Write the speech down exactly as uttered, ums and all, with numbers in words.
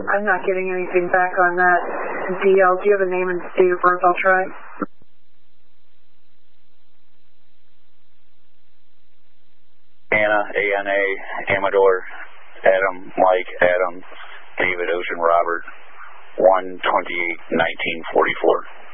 I'm not getting anything back on that. D L, do you have a name and date of birth? I'll try. Anna, A N A, Amador, Adam, Mike, Adam, David, Ocean, Robert, one twenty-eight nineteen forty-four.